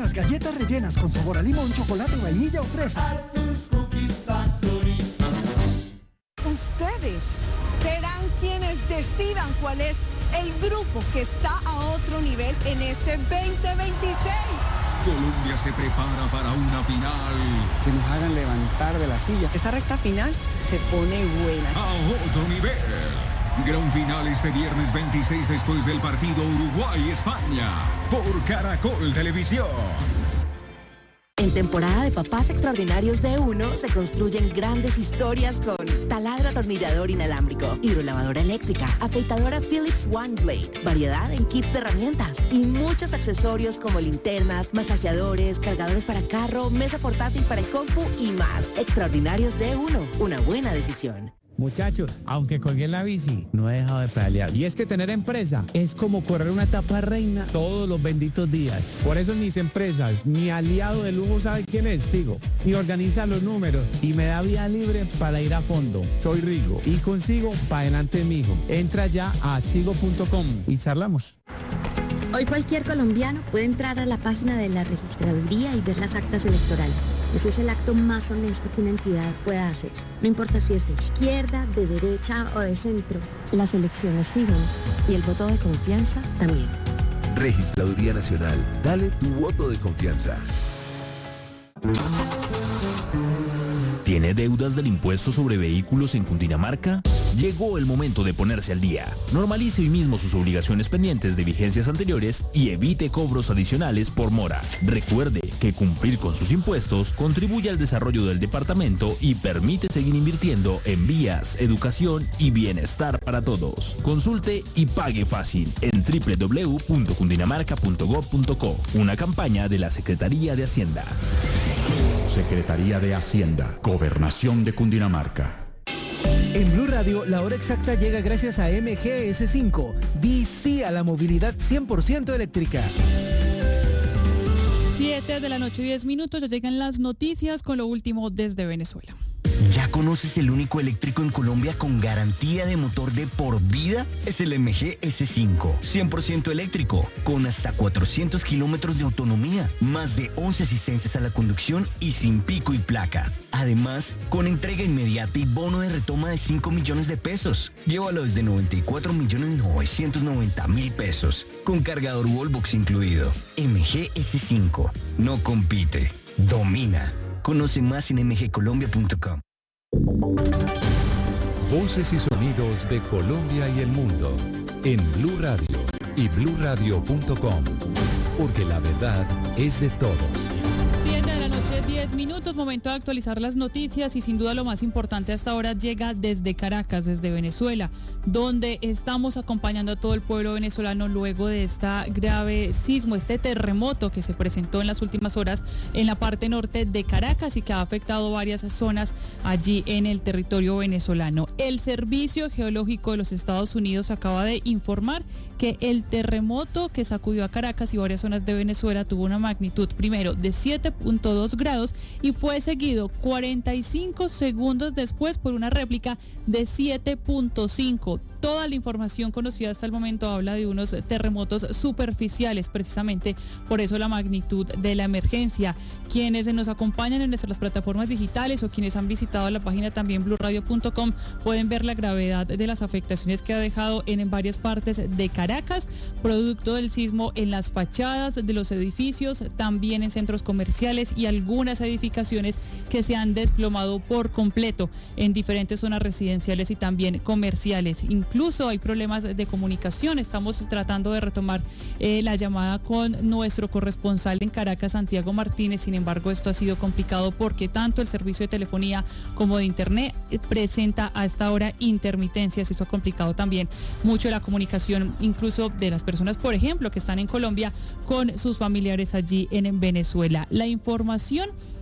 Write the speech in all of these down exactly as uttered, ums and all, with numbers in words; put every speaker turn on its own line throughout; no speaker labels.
Nuestras galletas rellenas con sabor a limón, chocolate, vainilla o fresa.
Arthur's Cookies Factory.
Ustedes serán quienes decidan cuál es el grupo que está a otro nivel en este veinte veintiséis.
Colombia se prepara para una final.
Que nos hagan levantar de la silla.
Esta recta final se pone buena.
A otro nivel. Gran final este viernes veintiséis después del partido Uruguay-España. Por Caracol Televisión.
En temporada de Papás Extraordinarios de Uno se construyen grandes historias con taladro atornillador inalámbrico, hidrolavadora eléctrica, afeitadora Philips One Blade, variedad en kits de herramientas y muchos accesorios como linternas, masajeadores, cargadores para carro, mesa portátil para el compu y más. Extraordinarios de Uno, una buena decisión.
Muchachos, aunque colgué la bici, no he dejado de pedalear. Y es que tener empresa es como correr una etapa reina todos los benditos días. Por eso en mis empresas, mi aliado de lujo, ¿sabe quién es? Sigo. Y organiza los números y me da vía libre para ir a fondo. Soy Rigo y consigo para adelante, mijo. Entra ya a sigo punto com y charlamos.
Hoy cualquier colombiano puede entrar a la página de la registraduría y ver las actas electorales. Eso es el acto más honesto que una entidad pueda hacer. No importa si es de izquierda, de derecha o de centro. Las elecciones siguen y el voto de confianza también.
Registraduría Nacional. Dale tu voto de confianza.
¿Tiene deudas del impuesto sobre vehículos en Cundinamarca? Llegó el momento de ponerse al día. Normalice hoy mismo sus obligaciones pendientes de vigencias anteriores y evite cobros adicionales por mora. Recuerde que cumplir con sus impuestos contribuye al desarrollo del departamento y permite seguir invirtiendo en vías, educación y bienestar para todos. Consulte y pague fácil en doble u doble u doble u punto cundinamarca punto gob punto co. Una campaña de la Secretaría de Hacienda.
Secretaría de Hacienda, Gobernación de Cundinamarca.
En Blue Radio, la hora exacta llega gracias a M G S cinco. Di sí a la movilidad cien por ciento eléctrica.
siete de la noche, diez minutos, ya llegan las noticias con lo último desde Venezuela.
¿Ya conoces el único eléctrico en Colombia con garantía de motor de por vida? Es el M G S cinco, cien por ciento eléctrico, con hasta cuatrocientos kilómetros de autonomía, más de once asistencias a la conducción y sin pico y placa. Además, con entrega inmediata y bono de retoma de cinco millones de pesos. Llévalo desde noventa y cuatro millones novecientos noventa mil pesos, con cargador Wallbox incluido. M G S cinco, no compite, domina. Conoce más en m g colombia punto com.
Voces y sonidos de Colombia y el mundo en Blue Radio y blue radio punto com, porque la verdad es de todos.
siete de la noche, diez minutos, momento de actualizar las noticias y sin duda lo más importante hasta ahora llega desde Caracas, desde Venezuela, donde estamos acompañando a todo el pueblo venezolano luego de este grave sismo, este terremoto que se presentó en las últimas horas en la parte norte de Caracas y que ha afectado varias zonas allí en el territorio venezolano. El Servicio Geológico de los Estados Unidos acaba de informar que el terremoto que sacudió a Caracas y varias zonas de Venezuela tuvo una magnitud primero de siete punto dos grados y fue seguido cuarenta y cinco segundos después por una réplica de siete punto cinco. Toda la información conocida hasta el momento habla de unos terremotos superficiales, precisamente por eso la magnitud de la emergencia. Quienes nos acompañan en nuestras plataformas digitales o quienes han visitado la página también blue radio punto com pueden ver la gravedad de las afectaciones que ha dejado en, en varias partes de Caracas, producto del sismo en las fachadas de los edificios, también en centros comerciales y algunas edificaciones que se han desplomado por completo en diferentes zonas residenciales y también comerciales. Incluso hay problemas de comunicación. Estamos tratando de retomar eh, la llamada con nuestro corresponsal en Caracas, Santiago Martínez. Sin embargo, esto ha sido complicado porque tanto el servicio de telefonía como de internet presenta a esta hora intermitencias. Eso ha complicado también mucho la comunicación, incluso de las personas, por ejemplo, que están en Colombia con sus familiares allí en Venezuela. La información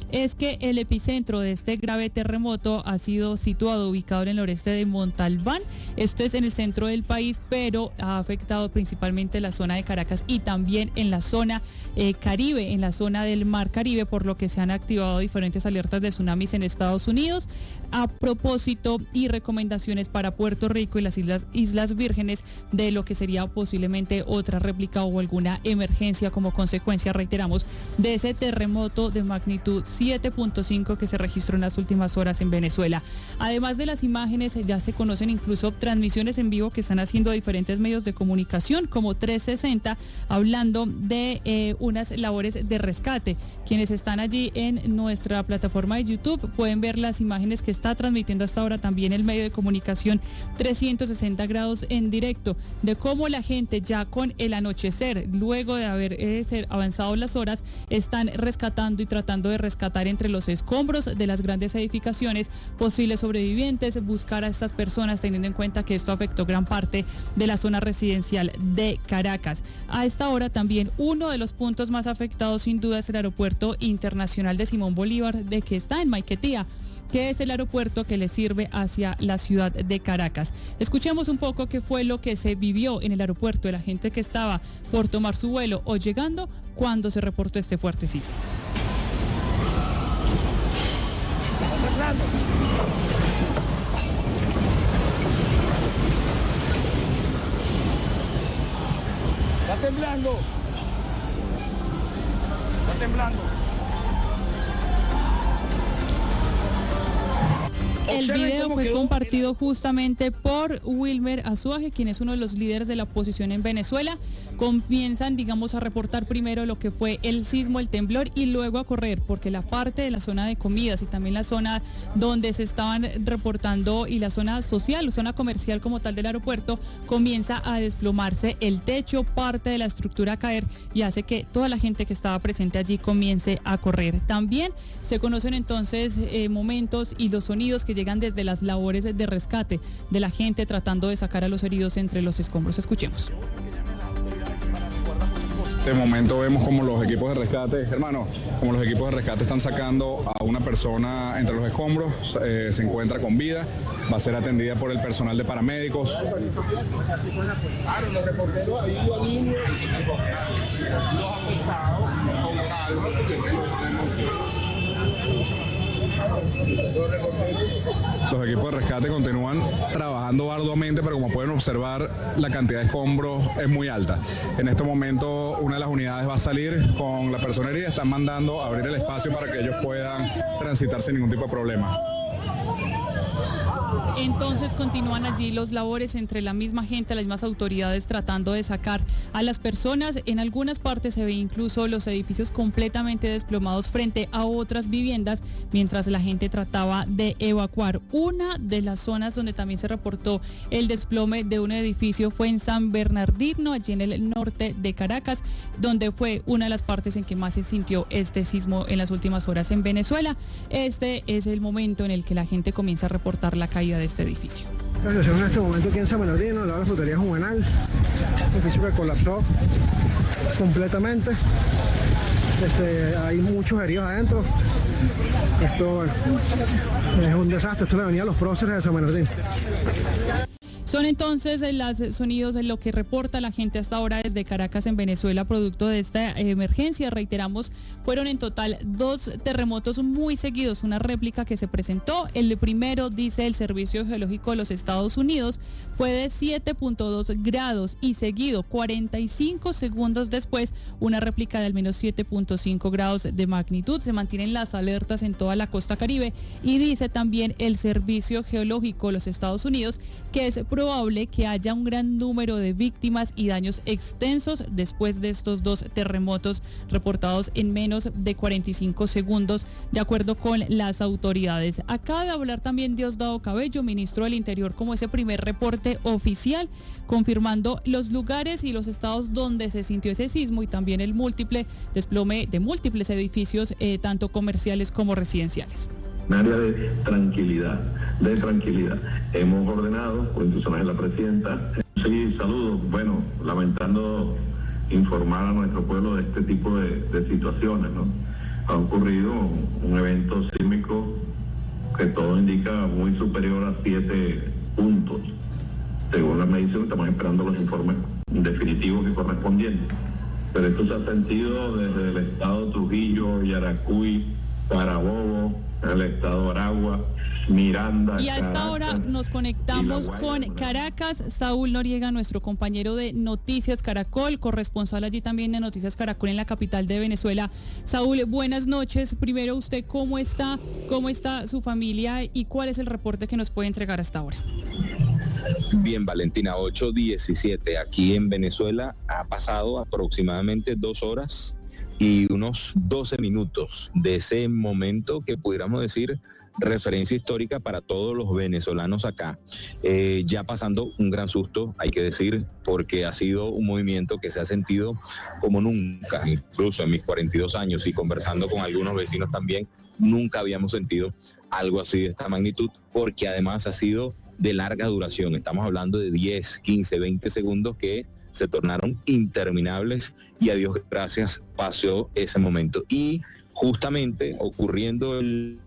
es que el epicentro de este grave terremoto ha sido situado, ubicado en el noreste de Montalbán. Esto es en el centro del país, pero ha afectado principalmente la zona de Caracas y también en la zona eh, Caribe, en la zona del Mar Caribe, por lo que se han activado diferentes alertas de tsunamis en Estados Unidos. A propósito y recomendaciones para Puerto Rico y las Islas, Islas Vírgenes de lo que sería posiblemente otra réplica o alguna emergencia como consecuencia, reiteramos, de ese terremoto de magnitud siete punto cinco que se registró en las últimas horas en Venezuela. Además de las imágenes, ya se conocen incluso transmisiones en vivo que están haciendo diferentes medios de comunicación como trescientos sesenta, hablando de eh, unas labores de rescate. Quienes están allí en nuestra plataforma de YouTube pueden ver las imágenes que está transmitiendo hasta ahora también el medio de comunicación trescientos sesenta grados en directo, de cómo la gente ya con el anochecer, luego de haber eh, ser avanzado las horas, están rescatando y tratando de rescatar entre los escombros de las grandes edificaciones posibles sobrevivientes, buscar a estas personas, teniendo en cuenta que esto afectó gran parte de la zona residencial de Caracas. A esta hora también uno de los puntos más afectados sin duda es el aeropuerto internacional de Simón Bolívar, de que está en Maiquetía, que es el aeropuerto que le sirve hacia la ciudad de Caracas. Escuchemos un poco qué fue lo que se vivió en el aeropuerto de la gente que estaba por tomar su vuelo o llegando cuando se reportó este fuerte sismo.
Está temblando. Está temblando.
El video fue compartido justamente por Wilmer Azuaje, quien es uno de los líderes de la oposición en Venezuela. Comienzan, digamos, a reportar primero lo que fue el sismo, el temblor, y luego a correr, porque la parte de la zona de comidas y también la zona donde se estaban reportando y la zona social, la zona comercial como tal del aeropuerto, comienza a desplomarse el techo, parte de la estructura a caer, y hace que toda la gente que estaba presente allí comience a correr. También se conocen entonces eh, momentos y los sonidos que llegan desde las labores de rescate de la gente tratando de sacar a los heridos entre los escombros. Escuchemos.
En este momento vemos como los equipos de rescate, hermano, como los equipos de rescate están sacando a una persona entre los escombros, eh, se encuentra con vida, va a ser atendida por el personal de paramédicos.
Los reporteros ahí, los niños, los afectados, con calma.
Los equipos de rescate continúan trabajando arduamente, pero como pueden observar, la cantidad de escombros es muy alta. En este momento, una de las unidades va a salir con la persona herida, están mandando a abrir el espacio para que ellos puedan transitar sin ningún tipo de problema.
Entonces continúan allí los labores entre la misma gente, las mismas autoridades tratando de sacar a las personas. En algunas partes se ve incluso los edificios completamente desplomados frente a otras viviendas mientras la gente trataba de evacuar. Una de las zonas donde también se reportó el desplome de un edificio fue en San Bernardino, allí en el norte de Caracas, donde fue una de las partes en que más se sintió este sismo en las últimas horas en Venezuela. Este es el momento en el que la gente comienza a reportar la caída de este edificio.
En este momento aquí en San Bernardino, la frutería Juvenal, un edificio que colapsó completamente. Este, hay muchos heridos adentro. Esto es un desastre. Esto le venía a los próceres de San Bernardino.
Son entonces los sonidos de lo que reporta la gente hasta ahora desde Caracas en Venezuela, producto de esta emergencia. Reiteramos, fueron en total dos terremotos muy seguidos, una réplica que se presentó. El primero, dice el Servicio Geológico de los Estados Unidos, fue de siete punto dos grados y seguido cuarenta y cinco segundos después una réplica de al menos siete punto cinco grados de magnitud. Se mantienen las alertas en toda la costa Caribe y dice también el Servicio Geológico de los Estados Unidos que es probable que haya un gran número de víctimas y daños extensos después de estos dos terremotos reportados en menos de cuarenta y cinco segundos, de acuerdo con las autoridades. Acaba de hablar también Diosdado Cabello, ministro del Interior, como ese primer reporte oficial, confirmando los lugares y los estados donde se sintió ese sismo y también el múltiple desplome de múltiples edificios, eh, tanto comerciales como residenciales.
Un área de tranquilidad, de tranquilidad. Hemos ordenado, por instrucciones de la presidenta, sí, saludos, bueno, lamentando informar a nuestro pueblo de este tipo de, de situaciones, ¿no? ha ocurrido un evento sísmico que todo indica muy superior a siete puntos. Según la medición, estamos esperando los informes definitivos y correspondientes. Pero esto se ha sentido desde el estado Trujillo, Yaracuy, Carabobo, el estado Aragua, Miranda.
Y a esta
Caracas,
hora nos conectamos con Caracas. Saúl Noriega, nuestro compañero de Noticias Caracol, corresponsal allí también de Noticias Caracol en la capital de Venezuela. Saúl, buenas noches. Primero, ¿usted cómo está? ¿Cómo está su familia? ¿Y cuál es el reporte que nos puede entregar hasta ahora?
Bien, Valentina, ocho diecisiete. Aquí en Venezuela ha pasado aproximadamente dos horas y unos doce minutos de ese momento que pudiéramos decir referencia histórica para todos los venezolanos acá. Eh, ya pasando un gran susto, hay que decir, porque ha sido un movimiento que se ha sentido como nunca, incluso en mis cuarenta y dos años y conversando con algunos vecinos también, nunca habíamos sentido algo así de esta magnitud, porque además ha sido de larga duración. Estamos hablando de diez, quince, veinte segundos que se tornaron interminables y a Dios gracias pasó ese momento. Y justamente ocurriendo el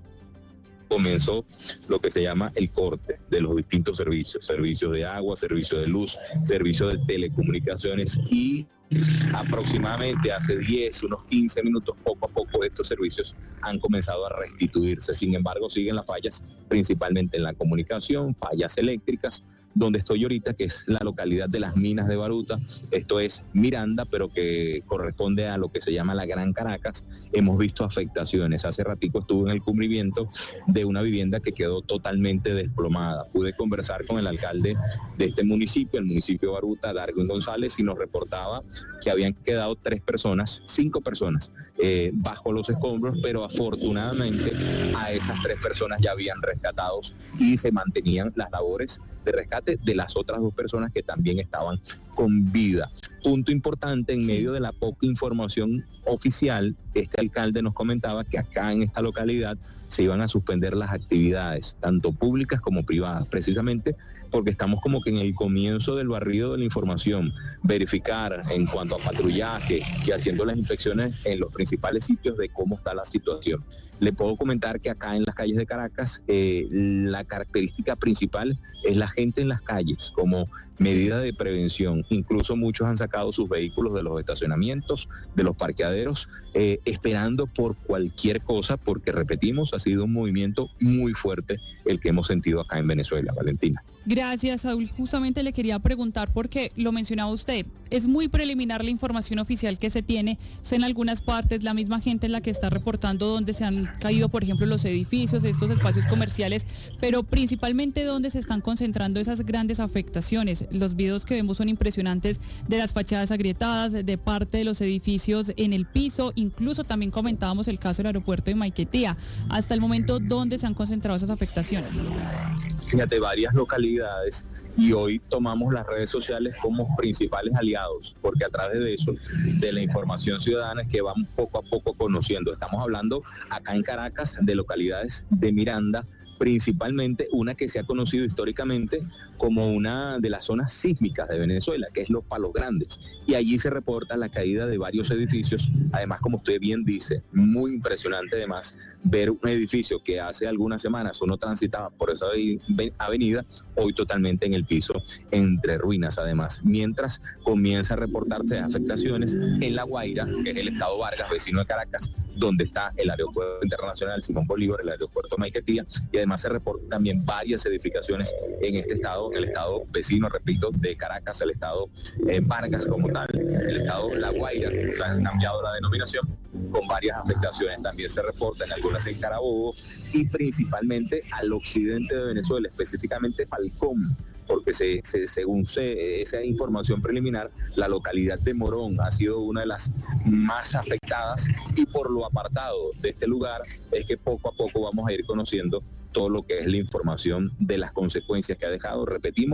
comenzó lo que se llama el corte de los distintos servicios, servicios de agua, servicios de luz, servicios de telecomunicaciones y aproximadamente hace diez, unos quince minutos, poco a poco estos servicios han comenzado a restituirse. Sin embargo, siguen las fallas, principalmente en la comunicación, fallas eléctricas, donde estoy ahorita, que es la localidad de Las Minas de Baruta. Esto es Miranda, pero que corresponde a lo que se llama la Gran Caracas. Hemos visto afectaciones. Hace ratico estuve en el cubrimiento de una vivienda que quedó totalmente desplomada. Pude conversar con el alcalde de este municipio, el municipio de Baruta, Darwin González, y nos reportaba que habían quedado tres personas, cinco personas, eh, bajo los escombros, pero afortunadamente a esas tres personas ya habían rescatados y se mantenían las labores de rescate de las otras dos personas que también estaban con vida. Punto importante, en sí. medio de la poca información oficial, este alcalde nos comentaba que acá en esta localidad se iban a suspender las actividades, tanto públicas como privadas, precisamente porque estamos como que en el comienzo del barrido de la información, verificar en cuanto a patrullaje y haciendo las inspecciones en los principales sitios de cómo está la situación. Le puedo comentar que acá en las calles de Caracas, eh, la característica principal es la gente en las calles, como medida de prevención. Incluso muchos han sacado sus vehículos de los estacionamientos, de los parqueaderos, eh, esperando por cualquier cosa, porque repetimos, ha sido un movimiento muy fuerte el que hemos sentido acá en Venezuela, Valentina.
Gracias, Saúl. Justamente le quería preguntar, porque lo mencionaba usted, es muy preliminar la información oficial que se tiene, sé en algunas partes, la misma gente en la que está reportando donde se han caído, por ejemplo, los edificios, estos espacios comerciales, pero principalmente donde se están concentrando esas grandes afectaciones. Los videos que vemos son impresionantes de las fachadas agrietadas, de parte de los edificios en el piso, incluso también comentábamos el caso del aeropuerto de Maiquetía. Hasta el momento, ¿dónde se han concentrado esas afectaciones?
Fíjate, varias localidades, y hoy tomamos las redes sociales como principales aliados, porque a través de eso, de la información ciudadana que vamos poco a poco conociendo. Estamos hablando acá en Caracas de localidades de Miranda, principalmente una que se ha conocido históricamente como una de las zonas sísmicas de Venezuela, que es Los Palos Grandes, y allí se reporta la caída de varios edificios. Además, como usted bien dice, muy impresionante además ver un edificio que hace algunas semanas uno transitaba por esa avenida, hoy totalmente en el piso, entre ruinas además, mientras comienza a reportarse afectaciones en La Guaira, que es el estado Vargas, vecino de Caracas, donde está el aeropuerto internacional Simón Bolívar, el aeropuerto Maiquetía, y además se reportan también varias edificaciones en este estado, el estado vecino, repito, de Caracas, el estado eh, Vargas como tal, el estado La Guaira, que han cambiado la denominación, con varias afectaciones. También se reportan algunas en Carabobo y principalmente al occidente de Venezuela, específicamente Falcón, porque se, se, según se, esa información preliminar, la localidad de Morón ha sido una de las más afectadas, y por lo apartado de este lugar es que poco a poco vamos a ir conociendo todo lo que es la información de las consecuencias que ha dejado, repetimos,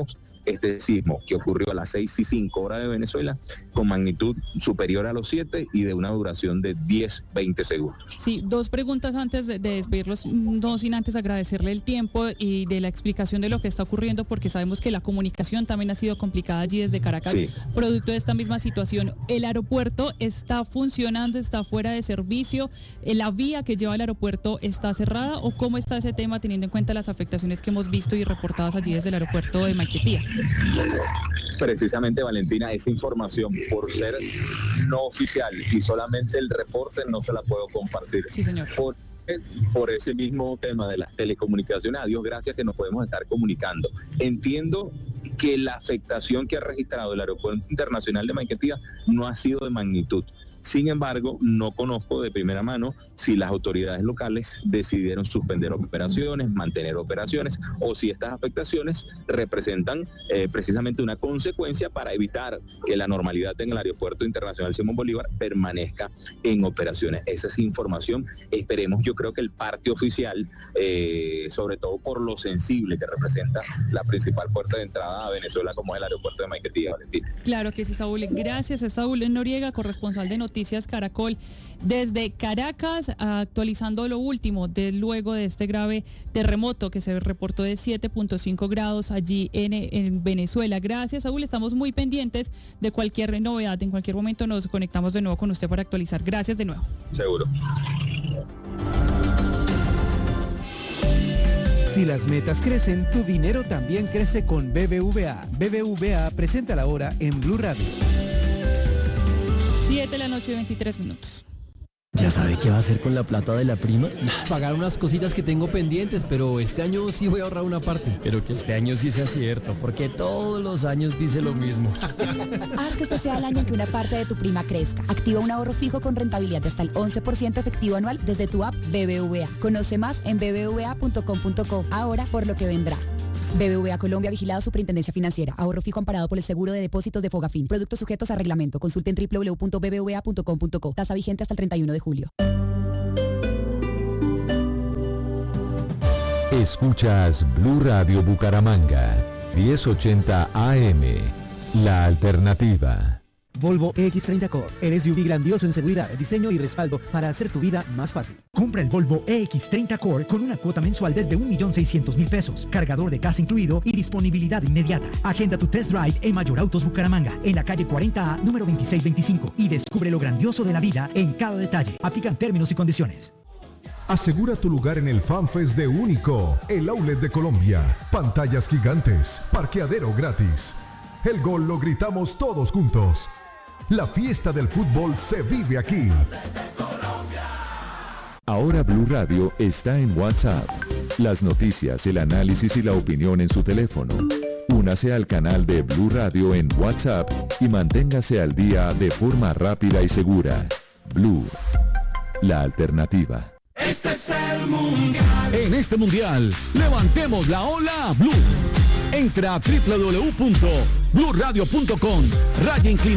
este sismo que ocurrió a las seis y cinco hora de Venezuela, con magnitud superior a los siete y de una duración de diez, veinte segundos.
Sí, dos preguntas antes de, de despedirlos, no sin antes agradecerle el tiempo y de la explicación de lo que está ocurriendo, porque sabemos que la comunicación también ha sido complicada allí desde Caracas, sí, producto de esta misma situación. ¿El aeropuerto está funcionando, está fuera de servicio? ¿La vía que lleva al aeropuerto está cerrada o cómo está ese tema teniendo en cuenta las afectaciones que hemos visto y reportadas allí desde el aeropuerto de Maiquetía?
Precisamente, Valentina, esa información, por ser no oficial y solamente el reporte, no se la puedo compartir.
Sí, señor.
Por, por ese mismo tema de las telecomunicaciones, a Dios gracias que nos podemos estar comunicando. Entiendo que la afectación que ha registrado el Aeropuerto Internacional de Maiquetía no ha sido de magnitud. Sin embargo, no conozco de primera mano si las autoridades locales decidieron suspender operaciones, mantener operaciones, o si estas afectaciones representan eh, precisamente una consecuencia para evitar que la normalidad en el Aeropuerto Internacional Simón Bolívar permanezca en operaciones. Esa es información. Esperemos, yo creo que el parte oficial, eh, sobre todo por lo sensible que representa la principal puerta de entrada a Venezuela, como es el aeropuerto de Maiquetía, Valentina.
Claro que sí, Saúl. Gracias a Saúl Noriega, corresponsal de Noticias Noticias Caracol desde Caracas, actualizando lo último de luego de este grave terremoto que se reportó de siete punto cinco grados allí en, en Venezuela. Gracias, Saúl, estamos muy pendientes de cualquier novedad. En cualquier momento nos conectamos de nuevo con usted para actualizar. Gracias de nuevo.
Seguro.
Si las metas crecen, tu dinero también crece con B B V A. B B V A presenta la hora en Blue Radio.
siete de la noche y veintitrés minutos.
¿Ya sabe qué va a hacer con la plata de la prima? Pagar unas cositas que tengo pendientes, pero este año sí voy a ahorrar una parte. Pero que este año sí sea cierto, porque todos los años dice lo mismo.
Haz que este sea el año en que una parte de tu prima crezca. Activa un ahorro fijo con rentabilidad de hasta el once por ciento efectivo anual desde tu app B B V A. Conoce más en b b v a punto com punto co. Ahora por lo que vendrá. B B V A Colombia, vigilado Superintendencia Financiera. Ahorro fijo amparado por el seguro de depósitos de Fogafín. Productos sujetos a reglamento. Consulte en w w w punto b b v a punto com punto co. Tasa vigente hasta el treinta y uno de julio.
Escuchas Blue Radio Bucaramanga, diez ochenta A M. La alternativa.
Volvo E X treinta Core, el S U V grandioso en seguridad, diseño y respaldo para hacer tu vida más fácil.
Compra el Volvo E X treinta Core con una cuota mensual desde un millón seiscientos mil pesos, cargador de casa incluido y disponibilidad inmediata. Agenda tu test drive en Mayor Autos Bucaramanga, en la calle cuarenta A, número veintiséis veinticinco, y descubre lo grandioso de la vida en cada detalle. Aplican términos y condiciones.
Asegura tu lugar en el FanFest de Único, el outlet de Colombia. Pantallas gigantes, parqueadero gratis. El gol lo gritamos todos juntos. La fiesta del fútbol se vive aquí.
Ahora Blue Radio está en WhatsApp. Las noticias, el análisis y la opinión en su teléfono. Únase al canal de Blue Radio en WhatsApp y manténgase al día de forma rápida y segura. Blue, la alternativa.
Este es el mundial.
En este mundial, levantemos la ola Blue. Entra a w w w punto blue radio punto com. Raya inclinada.